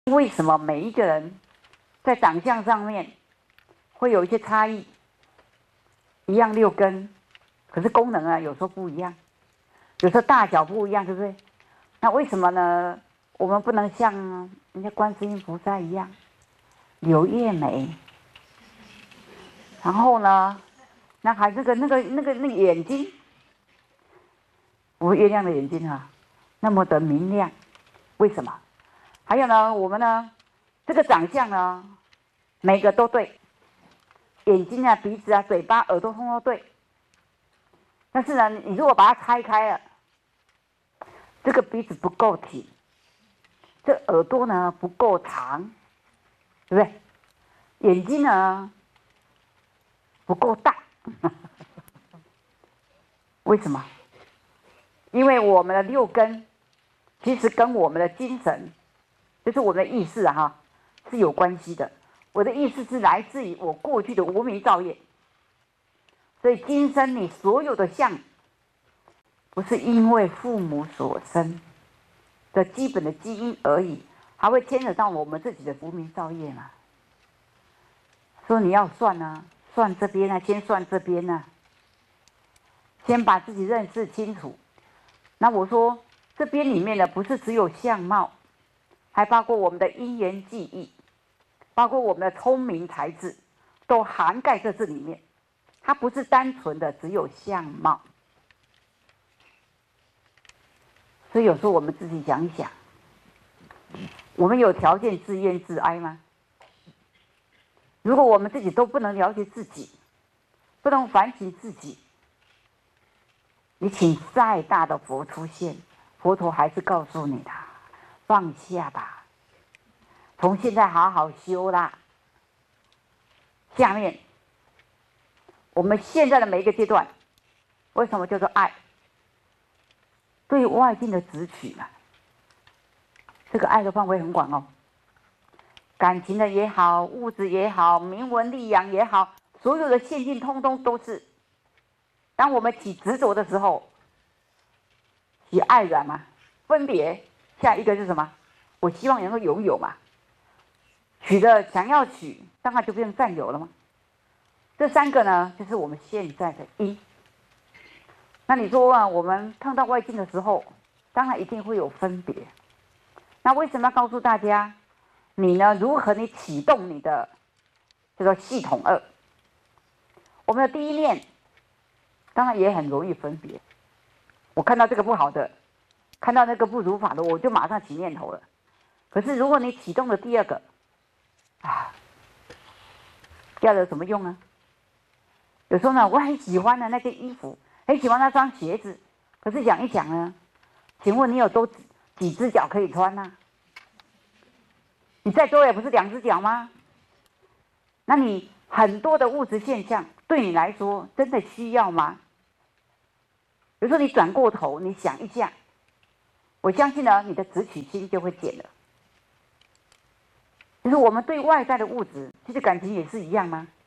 为什么每一个人在长相上面会有一些差异？一样六根，可是功能啊有时候不一样，有时候大小不一样，对不对？那为什么呢？我们不能像人家观世音菩萨一样柳叶眉，然后呢，那还那个眼睛，我们月亮的眼睛啊，那么的明亮，为什么？还有呢，我们呢，这个长相呢，每个都对，眼睛啊、鼻子啊、嘴巴、耳朵通通对。但是呢，你如果把它拆开了，这个鼻子不够挺，这耳朵呢不够长，对不对？眼睛呢不够大，为什么？因为我们的六根其实跟我们的精神，就是我们的意识啊，是有关系的。我的意识是来自于我过去的无明造业，所以今生你所有的相，不是因为父母所生的基本的基因而已，还会牵扯到我们自己的无明造业嘛。说你要算啊，算这边啊，先算这边啊，先把自己认识清楚。那我说这边里面的不是只有相貌，还包括我们的因缘记忆，包括我们的聪明才智，都涵盖在这里面。它不是单纯的只有相貌。所以有时候我们自己想一想，我们有条件自怨自哀吗？如果我们自己都不能了解自己，不能反省自己，你请再大的佛出现，佛陀还是告诉你的，放下吧，从现在好好修啦。下面，我们现在的每一个阶段，为什么叫做爱？对外境的执取嘛，这个爱的范围很广哦，感情的也好，物质也好，名闻利养也好，所有的现境通通都是。当我们起执着的时候，起爱染嘛，分别，下一个是什么？我希望能够拥有嘛，取的想要取，当然就变成占有了吗？这三个呢，就是我们现在的因。那你说啊，我们碰到外境的时候，当然一定会有分别。那为什么要告诉大家，你呢如何你启动你的这个系统二？我们的第一念，当然也很容易分别。我看到这个不好的，看到那个不如法的，我就马上起念头了。可是如果你启动了第二个，啊，要有什么用呢？有时候呢，我很喜欢的那件衣服，很喜欢那双鞋子，可是想一想呢，请问你有多几只脚可以穿呢？你再多也不是两只脚吗？那你很多的物质现象对你来说真的需要吗？比如说你转过头，你想一下，我相信呢，你的执取心就会减了。就是我们对外在的物质，其实感情也是一样吗？